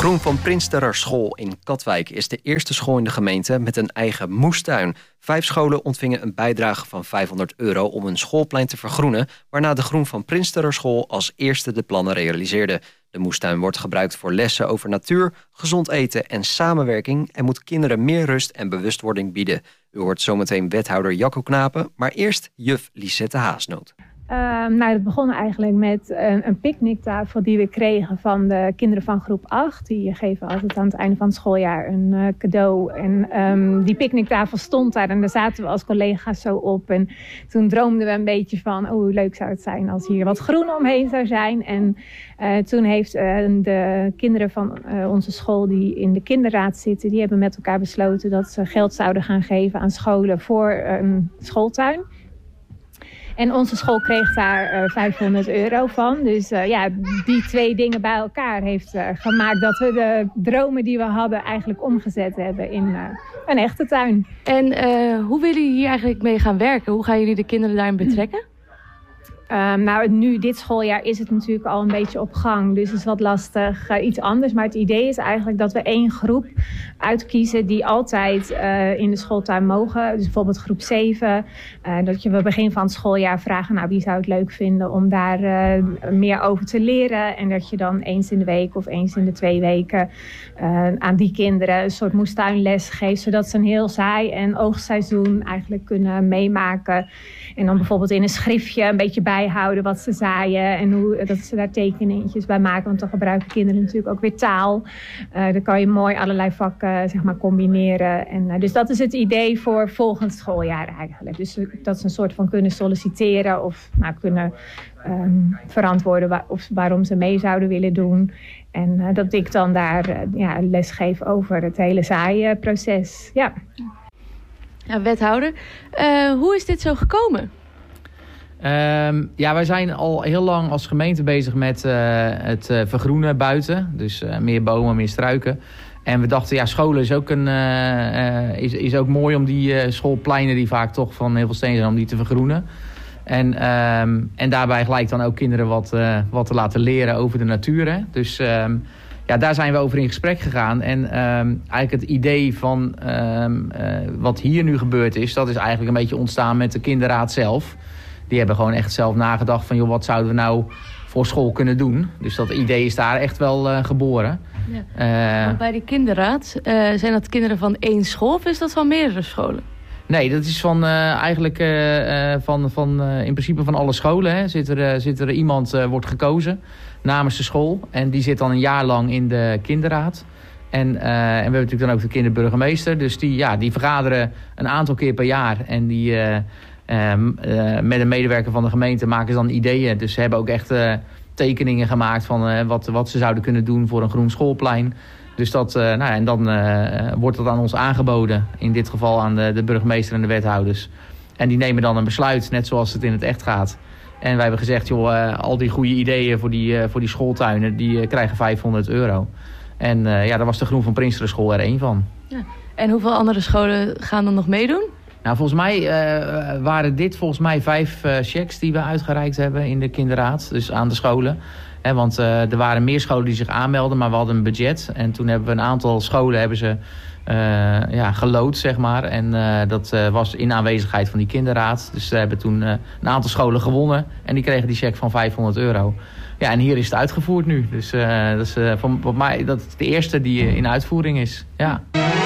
Groen van Prinsterer School in Katwijk is de eerste school in de gemeente met een eigen moestuin. 5 scholen ontvingen een bijdrage van €500 om hun schoolplein te vergroenen, waarna de Groen van Prinsterer School als eerste de plannen realiseerde. De moestuin wordt gebruikt voor lessen over natuur, gezond eten en samenwerking en moet kinderen meer rust en bewustwording bieden. U hoort zometeen wethouder Jacco Knapen, maar eerst juf Lisette Haasnoot. Het begon eigenlijk met een picknicktafel die we kregen van de kinderen van groep 8. Die geven altijd aan het einde van het schooljaar een cadeau. En die picknicktafel stond daar en daar zaten we als collega's zo op. En toen droomden we een beetje van, hoe leuk zou het zijn als hier wat groen omheen zou zijn. En toen heeft de kinderen van onze school die in de kinderraad zitten, die hebben met elkaar besloten dat ze geld zouden gaan geven aan scholen voor een schooltuin. En onze school kreeg daar €500 van. Dus die 2 dingen bij elkaar heeft gemaakt dat we de dromen die we hadden eigenlijk omgezet hebben in een echte tuin. En hoe willen jullie hier eigenlijk mee gaan werken? Hoe gaan jullie de kinderen daarin betrekken? Nu dit schooljaar is het natuurlijk al een beetje op gang. Dus het is wat lastig, iets anders. Maar het idee is eigenlijk dat we 1 groep uitkiezen die altijd in de schooltuin mogen. Dus bijvoorbeeld groep 7. Dat je we begin van het schooljaar vragen, wie zou het leuk vinden om daar meer over te leren. En dat je dan eens in de week of eens in de 2 weken aan die kinderen een soort moestuinles geeft. Zodat ze een heel zaai- en oogstseizoen eigenlijk kunnen meemaken. En dan bijvoorbeeld in een schriftje een beetje bijhouden wat ze zaaien. En dat ze daar tekeningetjes bij maken. Want dan gebruiken kinderen natuurlijk ook weer taal. Dan kan je mooi allerlei vakken combineren. En, dus dat is het idee voor volgend schooljaar eigenlijk. Dus dat ze een soort van kunnen solliciteren. Of kunnen verantwoorden waarom ze mee zouden willen doen. En dat ik dan daar les geef over het hele zaaiproces. Ja. Ja, wethouder, hoe is dit zo gekomen? Wij zijn al heel lang als gemeente bezig met het vergroenen buiten. Dus meer bomen, meer struiken. En we dachten, scholen is ook mooi om die schoolpleinen die vaak toch van heel veel steen zijn, om die te vergroenen. En daarbij gelijk dan ook kinderen wat te laten leren over de natuur. Hè? Dus daar zijn we over in gesprek gegaan. En eigenlijk het idee van wat hier nu gebeurd is, dat is eigenlijk een beetje ontstaan met de kinderraad zelf. Die hebben gewoon echt zelf nagedacht van, wat zouden we nou voor school kunnen doen? Dus dat idee is daar echt wel geboren. Ja. Bij die kinderraad, zijn dat kinderen van 1 school of is dat van meerdere scholen? Nee, dat is van in principe van alle scholen. Hè. Zit er iemand, wordt gekozen namens de school. En die zit dan een jaar lang in de kinderraad. En we hebben natuurlijk dan ook de kinderburgemeester. Dus die vergaderen een aantal keer per jaar. En die met een medewerker van de gemeente maken ze dan ideeën. Dus ze hebben ook echt tekeningen gemaakt van wat ze zouden kunnen doen voor een groen schoolplein. Dus dan wordt dat aan ons aangeboden. In dit geval aan de burgemeester en de wethouders. En die nemen dan een besluit, net zoals het in het echt gaat. En wij hebben gezegd, al die goede ideeën voor die schooltuinen, die krijgen €500. En daar was de Groen van Prinsterer School er 1 van. Ja. En hoeveel andere scholen gaan dan nog meedoen? Nou, volgens mij waren dit 5 cheques die we uitgereikt hebben in de kinderraad. Dus aan de scholen. Want er waren meer scholen die zich aanmelden, maar we hadden een budget. En toen hebben we een aantal scholen gelood, zeg maar. En dat was in aanwezigheid van die kinderraad. Dus we hebben toen een aantal scholen gewonnen. En die kregen die cheque van €500. Ja, en hier is het uitgevoerd nu. Dus dat is voor mij de eerste die in uitvoering is. Ja.